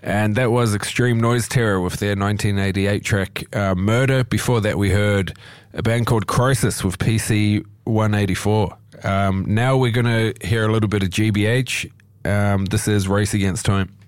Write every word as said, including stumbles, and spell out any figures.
And that was Extreme Noise Terror with their nineteen eighty-eight track uh, Murder. Before that, we heard a band called Crisis with P C one eighty-four. Um, now we're going to hear a little bit of G B H. Um, this is Race Against Time.